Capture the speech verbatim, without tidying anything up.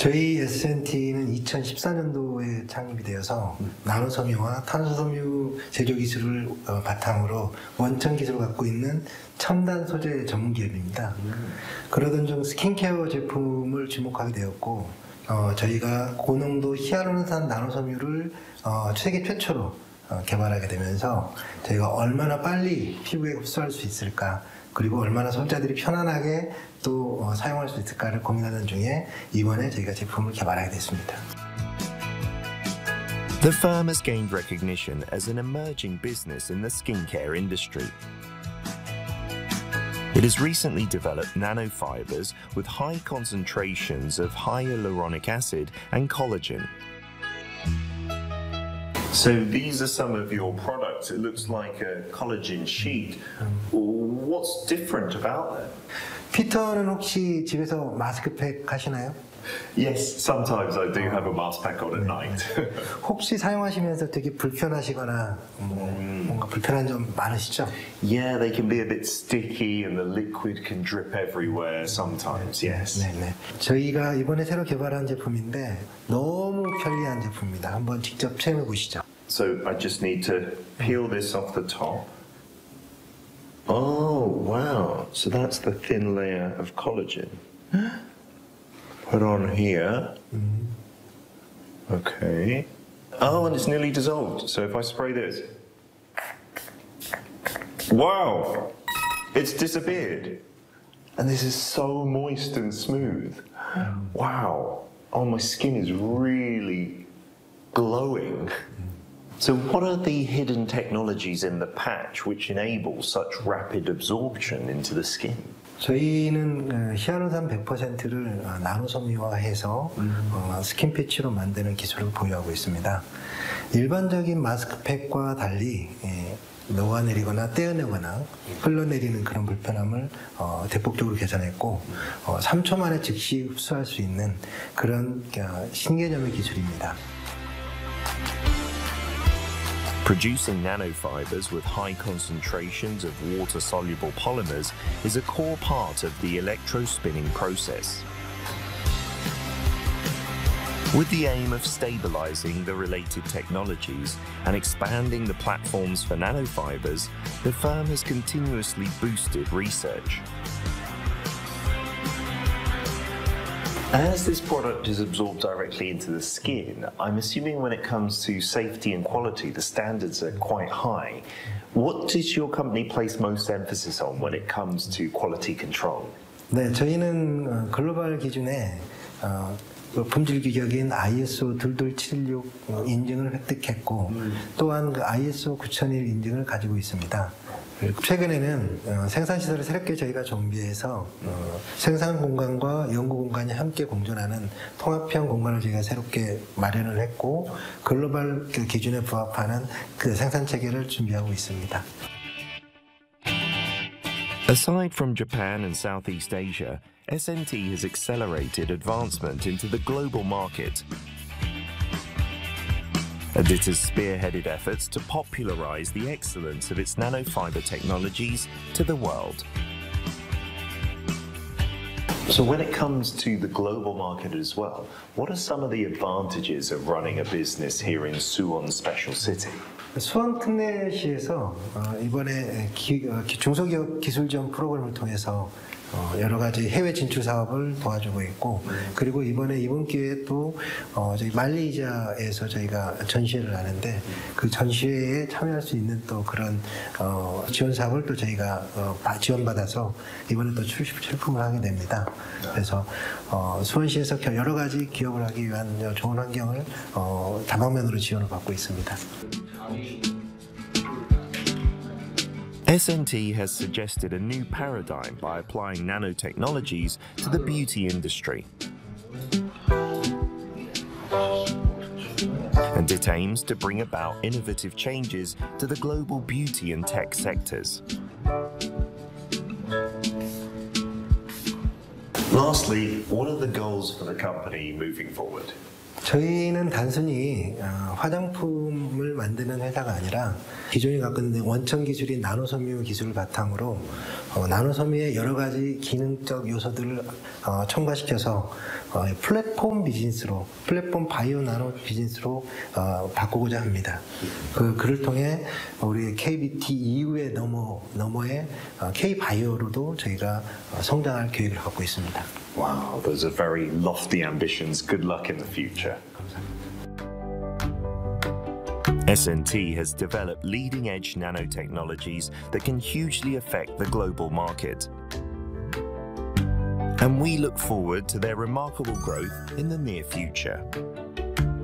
저희 에스엔티는 이천십사 년도에 창립이 되어서 나노섬유와 탄소섬유 제조 기술을 어, 바탕으로 원천 기술을 갖고 있는 첨단 소재 전문 기업입니다. 음. 그러던 중 스킨케어 제품을 주목하게 되었고 어, 저희가 고농도 히알루론산 나노섬유를 어, 세계 최초로 어, 개발하게 되면서 저희가 얼마나 빨리 피부에 흡수할 수 있을까, 그리고 얼마나 소비자들이 편안하게 또 어, 사용할 수 있을까를 고민하던 중에 이번에 저희가 제품을 개발하게 됐습니다. The firm has gained recognition as an emerging business in the skincare industry. It has recently developed nanofibers with high concentrations of hyaluronic acid and collagen. So these are some of your products. It looks like a collagen sheet. What's different about them? 피터는 혹시 집에서 마스크팩 하시나요? Yes, sometimes I do have a mask pack on at night. 혹시 사용하시면서 되게 불편하시거나 뭐 음. 뭔가 불편한 점 많으시죠? Yeah, they can be a bit sticky and the liquid can drip everywhere sometimes, yes. 네, 네. 저희가 이번에 새로 개발한 제품인데 너무 편리한 제품입니다. 한번 직접 체험해 보시죠. So I just need to peel this off the top. Oh, wow. So that's the thin layer of collagen. Put on here. Mm-hmm. Okay. Oh, and it's nearly dissolved. So if I spray this. Wow! It's disappeared. And this is so moist and smooth. Mm. Wow. Oh, my skin is really glowing. So what are the hidden technologies in the patch which enable such rapid absorption into the skin? 저희는 히알루론산 백 퍼센트를 나노섬유화해서 음. 어, 스킨 패치로 만드는 기술을 보유하고 있습니다. 일반적인 마스크팩과 달리 예, 녹아내리거나 떼어내거나 흘러내리는 그런 불편함을 어, 대폭적으로 개선했고 어, 삼 초 만에 즉시 흡수할 수 있는 그런 어, 신개념의 기술입니다. Producing nanofibers with high concentrations of water-soluble polymers is a core part of the electrospinning process. With the aim of stabilizing the related technologies and expanding the platforms for nanofibers, the firm has continuously boosted research. As this product is absorbed directly into the skin, I'm assuming when it comes to safety and quality, the standards are quite high. What does your company place most emphasis on when it comes to quality control? 네, 저희는 글로벌 기준에 어, 품질 규격인 아이에스오 이이칠육 인증을 획득했고 음. 또한 그 아이에스오 구천일 인증을 가지고 있습니다. 최근에는 어, 생산시설을 새롭게 저희가 정비해서 어, 생산 공간과 연구 공간이 함께 공존하는 통합형 공간을 저희가 새롭게 마련을 했고 글로벌 그 기준에 부합하는 그 생산 체계를 준비하고 있습니다. Aside from Japan and Southeast Asia, S N T has accelerated advancement into the global market. And it has spearheaded efforts to popularize the excellence of its nanofiber technologies to the world. So when it comes to the global market as well, what are some of the advantages of running a business here in Suwon Special City? 수원 특례시에서 이번에 기, 중소기업 기술지원 프로그램을 통해서 어, 여러 가지 해외 진출 사업을 도와주고 있고 그리고 이번에 이번 기회에 또 어, 저희 말레이시아에서 저희가 전시회를 하는데 그 전시회에 참여할 수 있는 또 그런 어, 지원 사업을 또 저희가 어, 지원받아서 이번에 또 출시 출품을 하게 됩니다. 그래서 어, 수원시에서 여러 가지 기업을 하기 위한 좋은 환경을 어, 다방면으로 지원을 받고 있습니다. S N T has suggested a new paradigm by applying nanotechnologies to the beauty industry. And it aims to bring about innovative changes to the global beauty and tech sectors. Lastly, what are the goals for the company moving forward? 저희는 단순히 화장품을 만드는 회사가 아니라 기존에 갖고 있는 원천 기술인 나노섬유 기술을 바탕으로 어, 나노섬유의 여러 가지 기능적 요소들을 어, 첨가시켜서 어, 플랫폼 비즈니스로, 플랫폼 바이오 나노 비즈니스로 어, 바꾸고자 합니다. 그, 그를 통해 우리 케이비티 이후의 너머, 너머의 어, K-바이오로도 저희가 어, 성장할 계획을 갖고 있습니다. Wow, those are very lofty ambitions. Good luck in the future. S N T has developed leading-edge nanotechnologies that can hugely affect the global market. And we look forward to their remarkable growth in the near future.